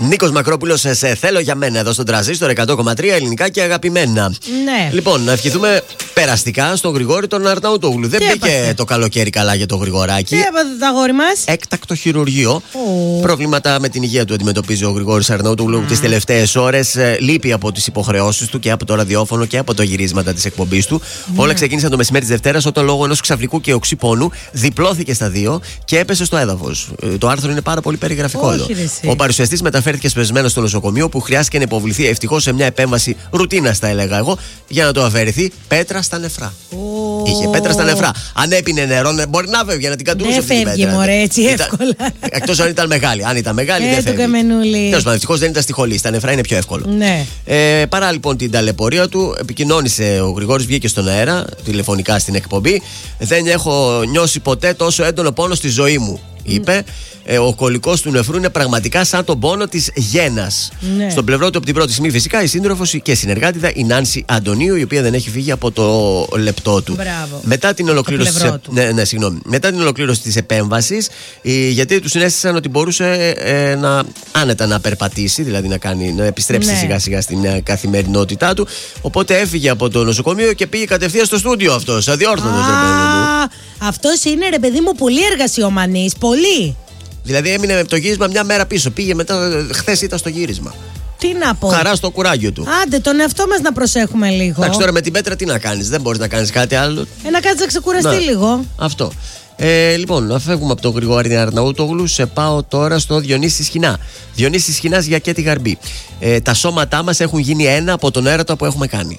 Νίκος Μακρόπουλος, σε θέλω για μένα εδώ στον Τρανζίστορ 100,3 ελληνικά και αγαπημένα. Ναι. Λοιπόν, να ευχηθούμε περαστικά στον Γρηγόρη τον Αρναούτογλου. Δεν πήγε το καλοκαίρι καλά για το Γρηγοράκι. Τι έπαθε το αγόρι μας? Έκτακτο χειρουργείο. Προβλήματα με την υγεία του αντιμετωπίζει ο Γρηγόρης Αρναούτογλου τις τελευταίες ώρες. Λείπει από τις υποχρεώσεις του και από το ραδιόφωνο και από τα γυρίσματα της εκπομπής του. Όλα ξεκίνησαν το μεσημέρι της Δευτέρας, όταν λόγω ενός ξαφνικού και οξυπώνου διπλώθηκε στα δύο και έπεσε στο έδαφος. Το άρθρο είναι πάρα πολύ περιγραφικό εδώ. Ο παρουσιαστής μεταφέρθηκε σπεσμένος στο νοσοκομείο, που χρειάστηκε να υποβληθεί ευτυχώς σε μια επέμβαση ρουτίνας, θα έλεγα εγώ, για να το αφαιρεθεί. Πέτρα στα νεφρά. Είχε πέτρα στα νεφρά. Αν έπινε νερό, μπορεί να φεύγει, να την κατουρούσε αυτή την πέτρα. Δεν φεύγει, μωρέ, έτσι εύκολα. Εκτός αν ήταν μεγάλη. Αν ήταν μεγάλη, δεν φεύγει. Τέλος πάντων, ευτυχώς δεν ήταν στη χολή. Στα νεφρά είναι πιο εύκολο. Ναι. Παρά λοιπόν την ταλαιπωρία του, επικοινώνησε ο Γρηγόρης, βγήκε στον αέρα, τηλεφωνικά στην εκπομπή. Δεν έχω νιώσει ποτέ τόσο έντονο πόνο στη ζωή μου, είπε. Ο κολλικός του νεφρού είναι πραγματικά σαν τον πόνο της γένας. Ναι. Στον πλευρό του από την πρώτη στιγμή, φυσικά, η σύντροφος και συνεργάτηδα η Νάνση Αντωνίου, η οποία δεν έχει φύγει από το λεπτό του. Μπράβο. Μετά την ολοκλήρωση μετά την ολοκλήρωση της επέμβασης, οι γιατροί του συνέστησαν ότι μπορούσε άνετα να περπατήσει, δηλαδή να επιστρέψει σιγά σιγά στην καθημερινότητά του. Οπότε έφυγε από το νοσοκομείο και πήγε κατευθείαν στο στούντιο αυτός. Αδιόρθωτος, ρε παιδί μου. Αυτός είναι, ρε παιδί μου, πολύ εργασιομανής. Πολύ. Δηλαδή έμεινε με το γύρισμα μια μέρα πίσω. Πήγε μετά, χθες ήταν στο γύρισμα. Τι να πω. Χαρά στο κουράγιο του. Άντε, τον εαυτό μας να προσέχουμε λίγο. Εντάξει, τώρα με την πέτρα τι να κάνεις, δεν μπορείς να κάνεις κάτι άλλο. Να κάτσεις να ξεκουραστεί λίγο. Αυτό. Λοιπόν, να φεύγουμε από τον Γρηγόρη Αρναούτογλου. Σε πάω τώρα στο Διονύση Σχοινά. Διονύση Σχοινάς για και τη Γαρμπή. Τα σώματά μας έχουν γίνει ένα από τον έρωτα που έχουμε κάνει.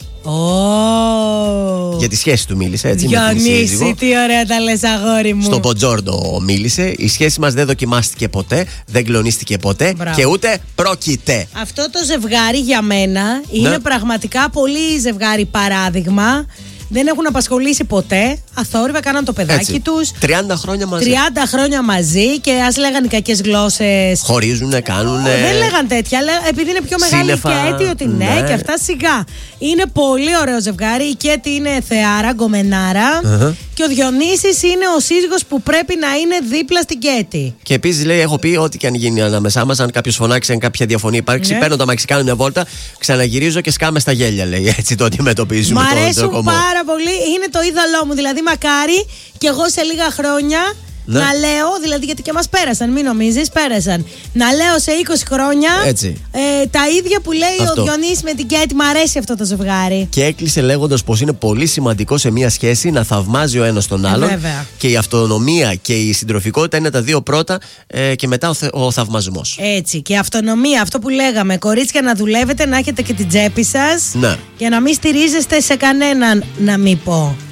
Για τη σχέση του μίλησε, έτσι. Διονύση, τι ωραία τα λες, αγόρι μου. Στο Μποτζόρντο μίλησε. Η σχέση μας δεν δοκιμάστηκε ποτέ, δεν κλονίστηκε ποτέ. Μπράβο. Και ούτε πρόκειται. Αυτό το ζευγάρι για μένα είναι πραγματικά πολύ ζευγάρι παράδειγμα. Δεν έχουν απασχολήσει ποτέ. Αθόρυβα, κάναν το παιδάκι τους. 30 χρόνια μαζί. 30 χρόνια μαζί και ας λέγανε κακές γλώσσες. Χωρίζουνε, κάνουνε. Δεν λέγαν τέτοια, επειδή είναι πιο μεγάλη και έτη ότι ναι, και αυτά σιγά. Είναι πολύ ωραίο ζευγάρι. Η Κέτη είναι θεάρα, γκομενάρα. Και ο Διονύσης είναι ο σύζυγος που πρέπει να είναι δίπλα στην Κέτη. Και επίσης λέει: έχω πει ό,τι και αν γίνει ανάμεσά μας, αν κάποιος φωνάξει, αν κάποια διαφωνία υπάρξει, παίρνω τα μάξι, κάνω μια βόλτα, ξαναγυρίζω και σκάμε στα γέλια, λέει. Έτσι το αντιμετωπίζουμε. Μ' αρέσουν πάρα πολύ. Είναι το είδωλό μου. Δηλαδή, μακάρι και εγώ σε λίγα χρόνια να λέω, δηλαδή, γιατί και μας πέρασαν, μην νομίζεις, πέρασαν. Να λέω σε 20 χρόνια τα ίδια που λέει ο Διονύσης με την Κέτη. Μ' αρέσει αυτό το ζευγάρι. Και έκλεισε λέγοντας πως είναι πολύ σημαντικό σε μια σχέση να θαυμάζει ο ένας τον άλλον. Και η αυτονομία και η συντροφικότητα είναι τα δύο πρώτα, και μετά ο θαυμασμός. Έτσι. Και η αυτονομία, αυτό που λέγαμε, κορίτσια, να δουλεύετε, να έχετε και την τσέπη σας. Για να μην στηρίζεστε σε κανέναν, να μην πω.